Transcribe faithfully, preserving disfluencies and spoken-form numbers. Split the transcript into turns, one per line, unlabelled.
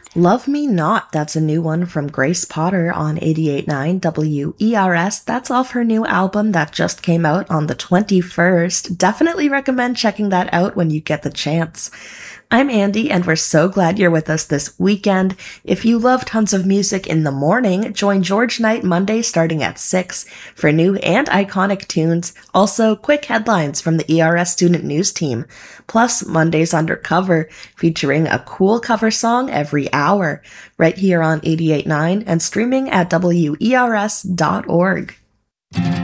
Love Me Not, that's a new one from Grace Potter on eighty-eight point nine W E R S. That's off her new album that just came out on the twenty-first. Definitely recommend checking that out when you get the chance. I'm Andy, and we're so glad you're with us this weekend. If you love tons of music in the morning, join George Night Monday starting at six for new and iconic tunes. Also, quick headlines from the E R S Student News team. Plus, Mondays Undercover, featuring a cool cover song every hour, right here on eighty-eight point nine and streaming at W E R S dot org.